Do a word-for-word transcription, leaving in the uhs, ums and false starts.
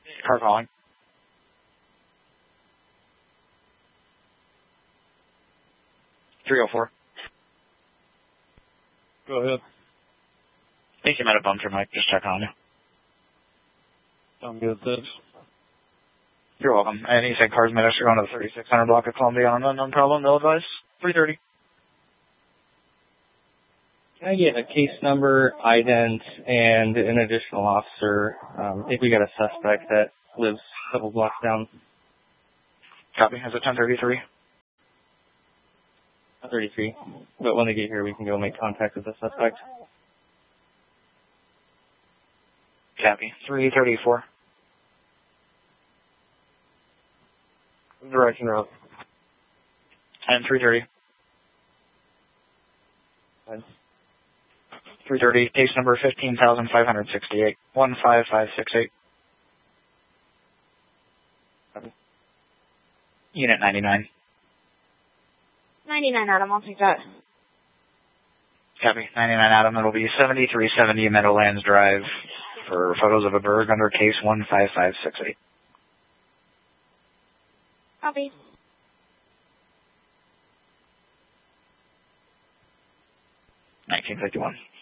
Car calling. three oh four. Go ahead. I think you might have bumped your mic. Just check on you. I'm good, thanks. You're welcome. And you said cars minutes are going to the thirty-six hundred block of Columbia on an unknown problem. No advice. three thirty. Can I get a case number, ident, and an additional officer? Um, I think we got a suspect that lives a couple blocks down. Copy. Is it ten thirty-three? thirty-three. But when they get here, we can go make contact with the suspect. Copy. three thirty-four. Direction route. And three thirty. Fine. three thirty. Case number fifteen thousand five hundred sixty-eight. one five five six eight. Copy. Unit ninety-nine. ninety-nine, Adam. I'll take that. Copy. ninety-nine, Adam. It'll be seventy-three seventy Meadowlands Drive for photos of a berg under case one five five six eight. Copy. nineteen fifty-one.